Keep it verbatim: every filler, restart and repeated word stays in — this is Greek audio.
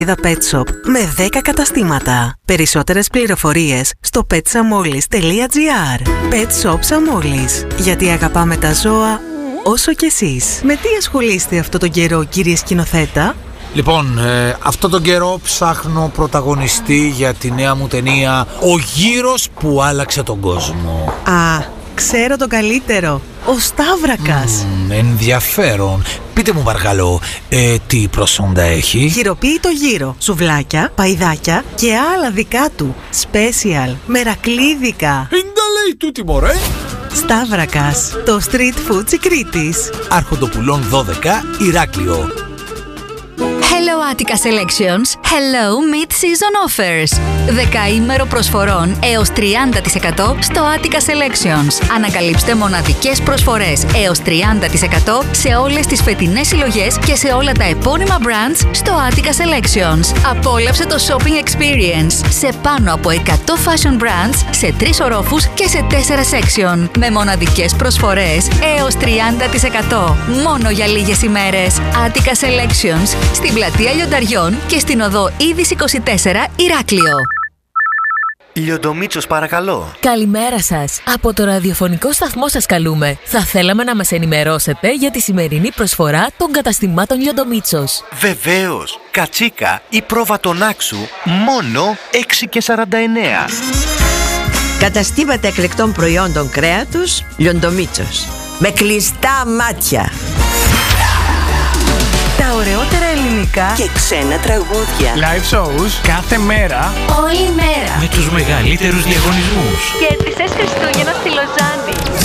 Pet Shop με δέκα καταστήματα. Περισσότερες πληροφορίες στο pet samolis τελεία gr. Pet Shop Samolis. Γιατί αγαπάμε τα ζώα όσο κι εσείς. Με τι ασχολείστε αυτό τον καιρό, κύριε σκηνοθέτα? Λοιπόν, ε, αυτό τον καιρό ψάχνω πρωταγωνιστή για τη νέα μου ταινία «Ο γύρος που άλλαξε τον κόσμο». Α, ξέρω τον καλύτερο. Ο Σταύρακας. Mm, ενδιαφέρον. Πείτε μου παρακαλώ, ε, τι προσόντα έχει? Χειροποίητο γύρο, σουβλάκια, παϊδάκια και άλλα δικά του. Special, μερακλίδικα. Ίντα λέει τούτη μωρέ. Σταύρακας, το street food της Κρήτης. Άρχοντοπουλών δώδεκα, Ηράκλειο. Hello Attica Selections, hello mid-season offers. Δεκαήμερο προσφορών έως τριάντα τοις εκατό στο Attica Selections. Ανακαλύψτε μοναδικές προσφορές έως τριάντα τοις εκατό σε όλες τις φετινές συλλογές και σε όλα τα επώνυμα brands στο Attica Selections. Απόλαυσε το shopping experience σε πάνω από εκατό fashion brands σε τρεις ορόφους και σε τέσσερα section. Με μοναδικές προσφορές έως τριάντα τοις εκατό. Μόνο για λίγες ημέρες. Attica Selections στην πλατεία Λιονταριών και στην οδό Ίδης είκοσι τέσσερα Ηράκλειο. Λιοντομίτσος παρακαλώ. Καλημέρα σας. Από το ραδιοφωνικό σταθμό σας καλούμε. Θα θέλαμε να μας ενημερώσετε για τη σημερινή προσφορά των καταστημάτων Λιοντομίτσος. Βεβαίως. Κατσίκα ή πρόβατο Νάξου μόνο έξι και σαράντα εννέα. Καταστήματα εκλεκτών προϊόντων κρέατος Λιοντομίτσος. Με κλειστά μάτια. Τα ωραιότερα ελληνικά Και ξένα τραγούδια. Live shows κάθε μέρα. Όλη μέρα. Με τους μεγαλύτερους διαγωνισμούς. Κέρδισες Χριστούγεννα στη Λοζάνη.